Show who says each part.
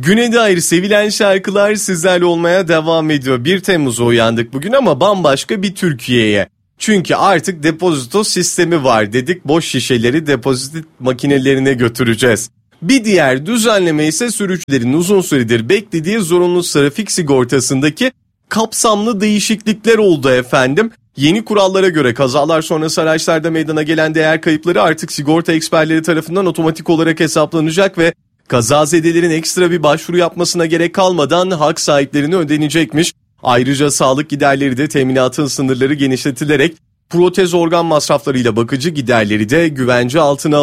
Speaker 1: Güne dair sevilen şarkılar sizlerle olmaya devam ediyor. 1 Temmuz'a uyandık bugün ama bambaşka bir Türkiye'ye. Çünkü artık depozito sistemi var dedik, boş şişeleri depozit makinelerine götüreceğiz. Bir diğer düzenleme ise sürücülerin uzun süredir beklediği zorunlu trafik sigortasındaki kapsamlı değişiklikler oldu efendim. Yeni kurallara göre kazalar sonrası araçlarda meydana gelen değer kayıpları artık sigorta eksperleri tarafından otomatik olarak hesaplanacak ve kazazedelerin ekstra bir başvuru yapmasına gerek kalmadan hak sahiplerine ödenecekmiş. Ayrıca sağlık giderleri de teminatın sınırları genişletilerek protez organ masraflarıyla bakıcı giderleri de güvence altına